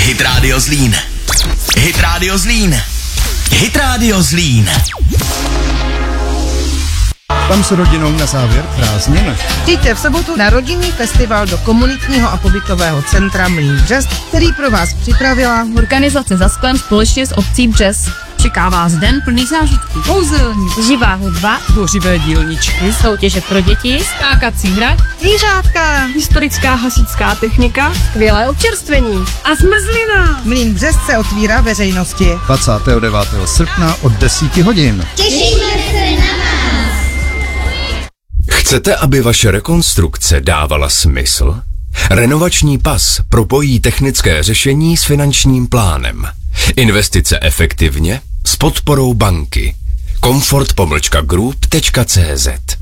Hit Radio Zlín. Hit Radio Zlín. Hit Radio Zlín. Tam s rodinou na závěr prázdnin. Přijďte v sobotu na rodinný festival do komunitního a pobytového centra Mlýn Břest, který pro vás připravila organizace Za sklem společně s obcí Břez. Čeká vás den plný zážitků. Kouzelní, živá hudba, tvořivé dílničky, soutěže pro děti, skákací hra, zvířátka, historická hasičská technika, skvělé občerstvení a zmrzlina. Mlýn Břest se otvírá veřejnosti 29. srpna od 10 hodin. Těšíme se na vás. Chcete, aby vaše rekonstrukce dávala smysl? Renovační pas propojí technické řešení s finančním plánem. Investice efektivně s podporou banky. Comfort-group.cz